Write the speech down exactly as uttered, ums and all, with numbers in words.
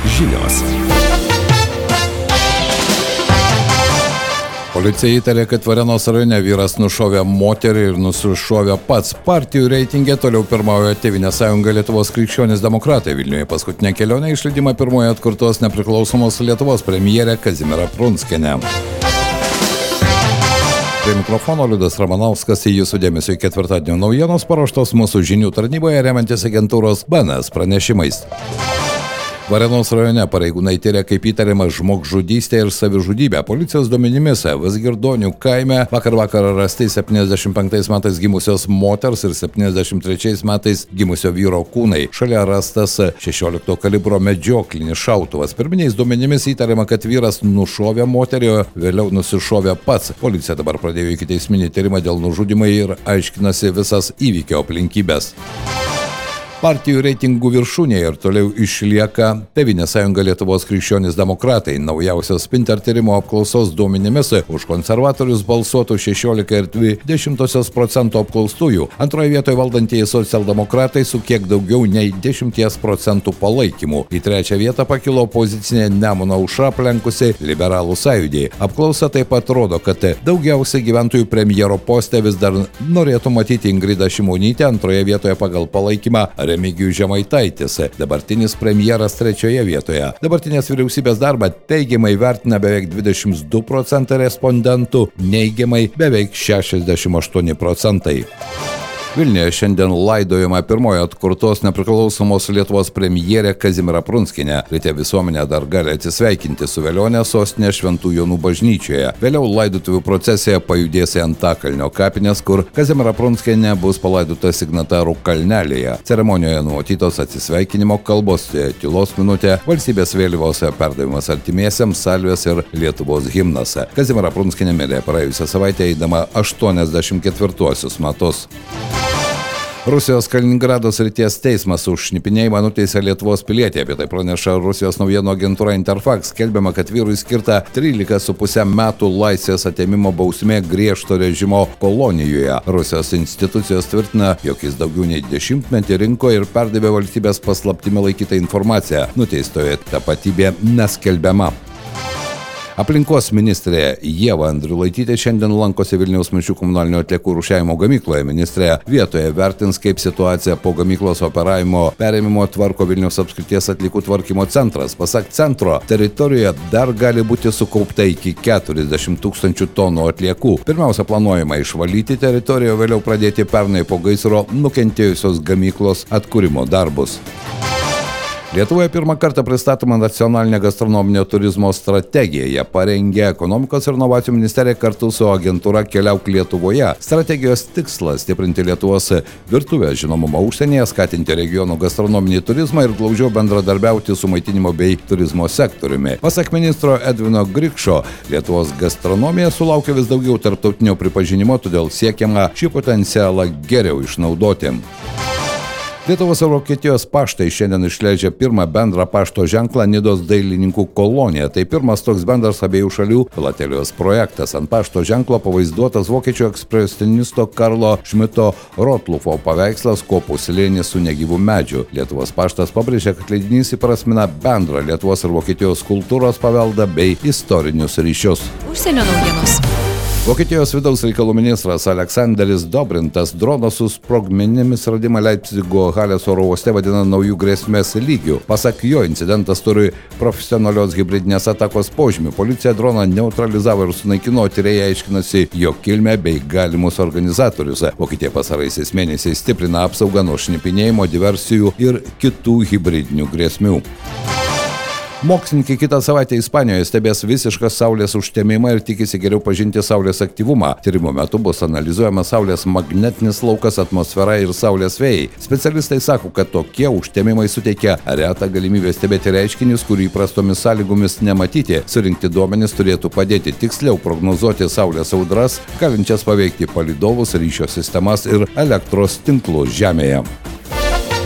Žinios. Policija įtarė, kad Varėnos rajone vyras nušovė moterį ir nusišovė pats. Partijų reitingė toliau pirmauja Tėvynės sąjunga Lietuvos krikščionys demokratai. Vilniuje paskutinę kelionę išleidimą pirmoje atkurtos nepriklausomos Lietuvos premjerė Kazimiera Prunskienė. Prie mikrofono Liudas Ramanauskas, į jūsų dėmesio ketvirtadienio naujienos paruoštos mūsų žinių tarnyboje remiantis agentūros B N S pranešimais. Varėnos rajone pareigūnai tyria kaip įtariama žmogžudystė ir savižudybė. Policijos duomenimis Vazgirdonių kaime vakar vakarą rasti septyniasdešimt penktais metais gimusios moters ir septyniasdešimt trečiais metais gimusio vyro kūnai. Šalia rastas šešiolikto kalibro medžioklinis šautuvas. Pirminiais duomenimis įtariama, kad vyras nušovė moterį, vėliau nusišovė pats. Policija dabar pradėjo ikiteisminį tyrimą dėl nužudymų ir aiškinasi visas įvykio aplinkybės. Partijų reitingų viršūnėje ir toliau išlieka Tėvynės sąjunga Lietuvos krikščionys demokratai. Naujausios Spinter tyrimo apklausos duomenimis už konservatorius balsuotų šešiolika ir dvi dešimtosios procento apklaustųjų. Antroje vietoje valdantieji socialdemokratai su kiek daugiau nei dešimties procentų palaikymu. Į trečią vietą pakilo opozicinė Nemuno aušra aplenkusi Liberalų sąjūdį. Apklausa taip pat rodo, kad daugiausiai gyventojų premjero poste vis dar norėtų matyti Ingridą Šimonytę, antroje vietoje pagal palaikymą Remigijus Žemaitaitis, dabartinis premjeras trečioje vietoje. Dabartinės vyriausybės darbą teigiamai vertina beveik dvidešimt du procentai respondentų, neigiamai beveik šešiasdešimt aštuoni procentai. Vilniuje šiandien laidojama pirmoji atkurtos nepriklausomos Lietuvos premjerė Kazimiera Prunskienė. Ryte visuomenė dar gali atsisveikinti su Velione sostinės Šventų Jonų bažnyčioje. Vėliau laidotuvių procesija pajudės į Antakalnio kapines, kur Kazimiera Prunskienė bus palaidota Signatarų kalnelėje. Ceremonijoje numatytos atsisveikinimo kalbos, tylos minutė, valstybės vėliavos perdavimas artimiesiems, salvės ir Lietuvos himnas. Kazimiera Prunskienė mirė praėjusią savaitę eidama aštuoniasdešimt ketvirtuosius metus. Rusijos Kaliningrado srities teismas už šnipinėjimą nuteisė Lietuvos pilietį. Apie tai praneša Rusijos naujienų agentūra Interfax. Skelbiama, kad vyrui skirta trylika su puse metų laisvės atėmimo bausmė griežto režimo kolonijoje. Rusijos institucijos tvirtina, jog jis daugiau nei dešimtmetį rinko ir perdavė valstybės paslaptimi laikytą informaciją. Nuteistojo tapatybė neskelbiama. Aplinkos ministrė Ieva Andriulaitytė šiandien lankosi Vilniaus Mišrių komunalinių atliekų rūšiavimo gamykloje. Ministrė vietoje vertins, kaip situaciją po gamyklos operavimo perėmimo tvarko Vilniaus apskrities atliekų tvarkymo centras. Pasak centro, teritorijoje dar gali būti sukaupta iki keturiasdešimt tūkstančių tonų atliekų. Pirmiausia, planuojama išvalyti teritoriją, vėliau pradėti pernai po gaisro nukentėjusios gamyklos atkūrimo darbus. Lietuvoje pirmą kartą pristatoma nacionalinė gastronominio turizmo strategija. Ją parengė Ekonomikos ir inovacijų ministerija kartu su agentūra Keliauk Lietuvoje. Strategijos tikslas – stiprinti Lietuvos virtuvės žinomumą užsienyje, skatinti regionų gastronominį turizmą ir glaudžiau bendradarbiauti su maitinimo bei turizmo sektoriumi. Pasak ministro Edvino Grikšo, Lietuvos gastronomija sulaukia vis daugiau tarptautinio pripažinimo, todėl siekiama šį potencialą geriau išnaudoti. Lietuvos ir Vokietijos paštai šiandien išleidžia pirmą bendrą pašto ženklą Nidos dailininkų kolonija. Tai pirmas toks bendras abiejų šalių filatelijos projektas. Ant pašto ženklo pavaizduotas vokiečių ekspresionisto Karlo Šmito Rotlufo paveikslas Kopų slėnis su negyvu medžiu. Lietuvos paštas pabrėžia, kad leidinys įprasmina bendrą Lietuvos ir Vokietijos kultūros paveldą bei istorinius ryšius. Užsienio naujienos. Vokietijos vidaus reikalų ministras Aleksanderis Dobrintas drono su sprogmenimis radimą Leipzigo Halės oro uoste vadina naujų grėsmės lygių. Pasak jo, incidentas turi profesionalios hibridinės atakos požymių. Policija droną neutralizavo ir sunaikino, tyrėjai aiškinasi jo kilmę bei galimus organizatorius. Vokietija pasaraisiais mėnesiais stiprina apsaugą nuo šnipinėjimo, diversijų ir kitų hibridinių grėsmių. Mokslininkai kitą savaitę Ispanijoje stebės visišką saulės užtemimą ir tikisi geriau pažinti saulės aktyvumą. Tyrimo metu bus analizuojama saulės magnetinis laukas, atmosfera ir saulės vėjai. Specialistai sako, kad tokie užtemimai suteikia retą galimybę stebėti reiškinius, kurių įprastomis sąlygomis nematyti. Surinkti duomenis turėtų padėti tiksliau prognozuoti saulės audras, galinčias paveikti palydovus, ryšio sistemas ir elektros tinklus Žemėje.